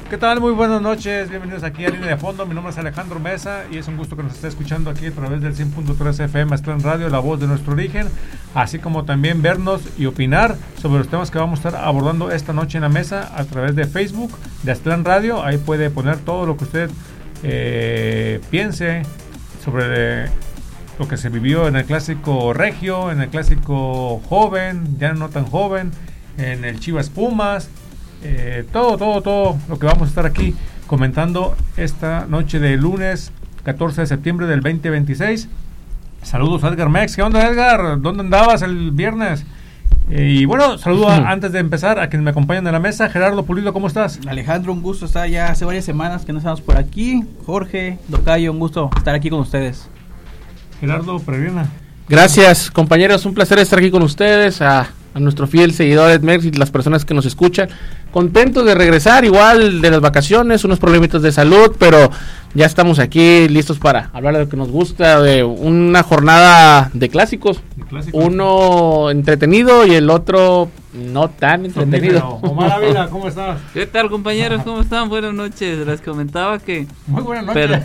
¿Qué tal? Muy buenas noches, bienvenidos aquí a Línea de Fondo. Mi nombre es Alejandro Mesa y es un gusto que nos esté escuchando aquí a través del 100.3 FM Aztlán Radio, la voz de nuestro origen, así como también vernos y opinar sobre los temas que vamos a estar abordando esta noche en la mesa a través de Facebook de Aztlán Radio. Ahí puede poner todo lo que usted piense sobre lo que se vivió en el clásico regio, en el clásico joven, ya no tan joven, en el Chivas Pumas. Todo lo que vamos a estar aquí comentando esta noche de lunes 14 de septiembre del 2026. Saludos a Edgar Mex. ¿Qué onda, Edgar? ¿Dónde andabas el viernes? Y bueno, saludo antes de empezar a quienes me acompañan en la mesa. Gerardo Pulido, ¿cómo estás? Alejandro, un gusto estar ya hace varias semanas que no estamos por aquí. Jorge, Docayo, un gusto estar aquí con ustedes. Gerardo Peregrina. Gracias, compañeros, un placer estar aquí con ustedes, a nuestro fiel seguidor Edmex y las personas que nos escuchan. Contentos de regresar, igual de las vacaciones, unos problemitas de salud, pero ya estamos aquí listos para hablar de lo que nos gusta, de una jornada de clásicos. Uno entretenido y el otro no tan entretenido. Omar Ávila, ¿cómo estás? ¿Qué tal, compañeros? ¿Cómo están? Buenas noches. Les comentaba que muy buenas noches.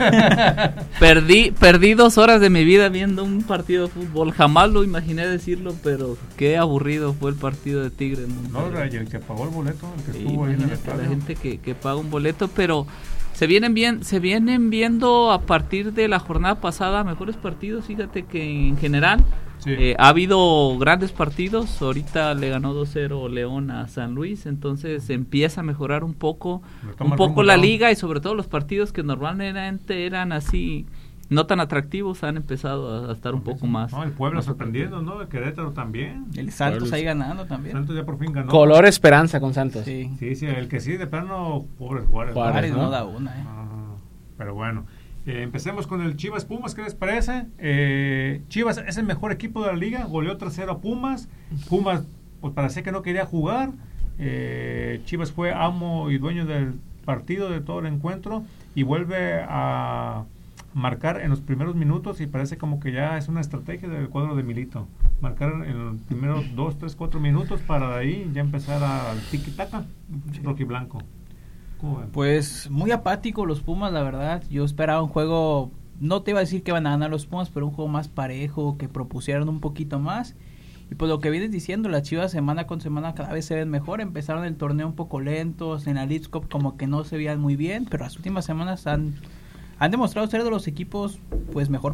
Perdí 2 horas de mi vida viendo un partido de fútbol. Jamás lo imaginé decirlo, pero qué aburrido fue el partido de Tigres. No, el que pagó el boleto, el que estuvo ahí en el estadio. La gente que paga un boleto, pero se vienen viendo a partir de la jornada pasada mejores partidos. Fíjate que en general ha habido grandes partidos. Ahorita le ganó 2-0 León a San Luis, entonces empieza a mejorar un poco la liga, y sobre todo los partidos que normalmente eran así no tan atractivos han empezado a estar un poco más. No, el Puebla sorprendiendo, ¿no? El Querétaro también. El Santos ahí ganando también. Santos ya por fin ganó. Color esperanza con Santos. Sí, el que sí, de plano, pobre Juárez. No da una, pero bueno. Empecemos con el Chivas Pumas, ¿qué les parece? Chivas es el mejor equipo de la liga, goleó 3-0 a Pumas. Pumas, pues parecía que no quería jugar. Chivas fue amo y dueño del partido, de todo el encuentro, y vuelve a marcar en los primeros minutos, y parece como que ya es una estrategia del cuadro de Milito. Marcar en los primeros 2, 3, 4 minutos para de ahí ya empezar al tiki-taka, rojiblanco. Pues muy apático los Pumas, la verdad. Yo esperaba un juego, no te iba a decir que van a ganar los Pumas, pero un juego más parejo, que propusieran un poquito más. Y pues lo que vienes diciendo, las Chivas semana con semana cada vez se ven mejor. Empezaron el torneo un poco lentos, en la Leagues Cup como que no se veían muy bien, pero las últimas semanas han demostrado ser de los equipos pues mejor